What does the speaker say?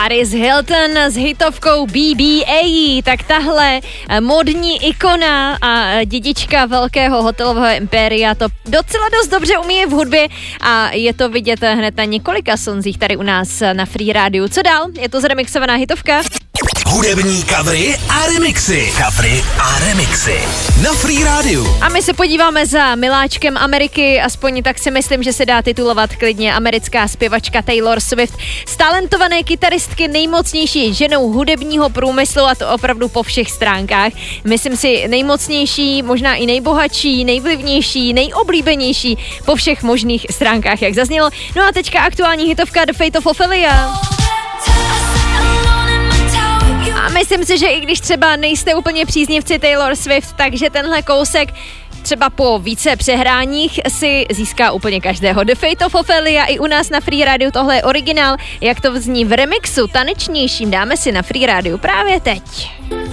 Paris Hilton s hitovkou BBA, tak tahle modní ikona a dědička velkého hotelového impéria to docela dost dobře umí v hudbě a je to vidět hned na několika sonzích tady u nás na Free Rádiu. Co dál? Je to zremixovaná hitovka. Hudební covery a remixy. Covery a remixy. Na Free Rádiu. A my se podíváme za miláčkem Ameriky, aspoň tak si myslím, že se dá titulovat klidně americká zpěvačka Taylor Swift. Z talentované kytaristky nejmocnější ženou hudebního průmyslu a to opravdu po všech stránkách. Myslím si nejmocnější, možná i nejbohatší, nejvlivnější, nejoblíbenější po všech možných stránkách, jak zaznělo. No a teďka aktuální hitovka The Fate of Ophelia. A myslím si, že i když třeba nejste úplně příznivci Taylor Swift, takže tenhle kousek třeba po více přehráních si získá úplně každého. The Fate of Ophelia i u nás na Free Radio, tohle je originál, jak to zní v remixu tanečnějším, dáme si na Free Radio právě teď.